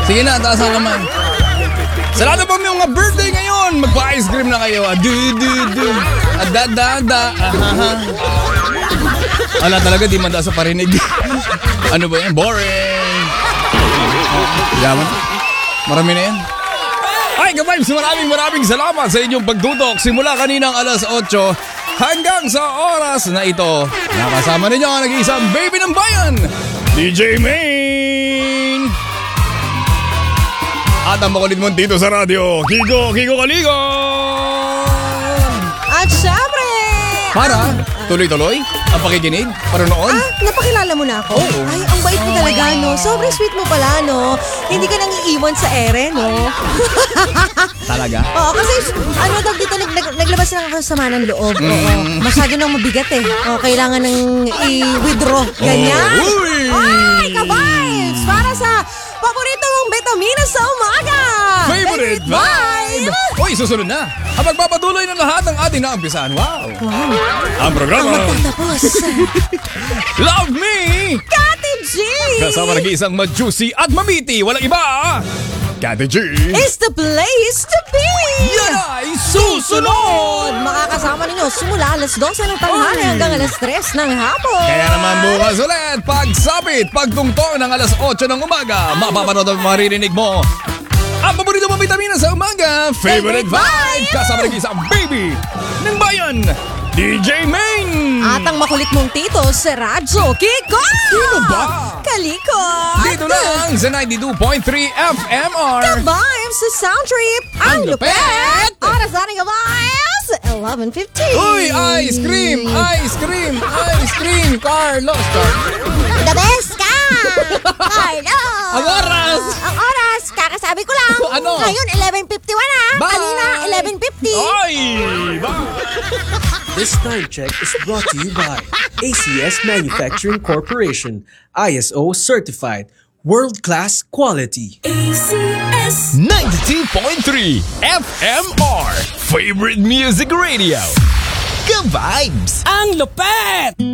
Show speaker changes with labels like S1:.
S1: Sige na, taas ang kamay. Sa lahat po mga birthday ngayon, magpa-ice cream na kayo. Ala talaga, di manda sa parinig. Ano ba yan? Boring. Yaman. Marami na yan. Ay, ka-vibes, maraming salamat sa inyong pagtutok. Simula kaninang alas 8 hanggang sa oras na ito. Nakasama ninyo ang nag-iisang baby ng bayan, DJ Main. At ang makulit mong dito sa radyo, Kiko Kaligo.
S2: At syempre,
S1: Para, tuloy-tuloy, ang pakikinig, paronoon.
S2: napakilala mo na ako.
S1: Oo.
S2: Ay, ang bait mo talaga, no? Sobrang sweet mo pala, no? Hindi ka nang iiwan sa ere, no?
S1: Talaga?
S2: Oo, kasi ano daw dito, naglabas ng sama ng loob. Oo, masyado nang mabigat eh. Oo, kailangan nang i-withdraw. Ganyan.
S1: Uy!
S2: Ay, ka-vibes! Para sa paborito mong vitamina sa umaga!
S1: Favorite vibe! Uy, susunod na. Ang magpapatuloy ng lahat ng ating naumpisahan. Wow! Ang
S2: Ang
S1: programa,
S2: magtatapos.
S1: Love Me!
S2: Kati G!
S1: Kasama nag-iisang ma-juicy at mamiti. Walang iba! Kati G!
S2: Is the place to be!
S1: Yan ay susunod!
S2: Makakasama ninyo simula alas 12 ng tanghali hanggang alas 3 ng hapon.
S1: Kaya naman bukas ulit, pagsapit, pagtungtong ng alas 8 ng umaga, mapapanood at maririnig mo ang paborito mong vitamina sa umaga, Favorite Vibe! Kasama nag-isang baby ng bayan, DJ Main!
S2: At ang makulit mong tito, si Radyo Kiko!
S1: Sino ba?
S2: Kaliko!
S1: Dito lang sa 92.3 FMR.
S2: Ka-vibes sa Sound Trip! Ang lupet! Oras na rin ka-vibes! 11:15.
S1: Uy, ice cream! Ice cream! Ice cream! Carlos!
S2: The best ka! Carlo!
S1: Ang oras!
S2: Ang oras! Kakasabi ko lang!
S1: Ano?
S2: Ngayon, 11:51 ha!
S1: Bye!
S2: Kanina, 11:50!
S1: Ay!
S3: This time check is brought to you by ACS Manufacturing Corporation, ISO certified, world-class quality.
S4: ACS
S1: 92.3 FMR Favorite Music Radio. Ka-vibes!
S4: ang lupet!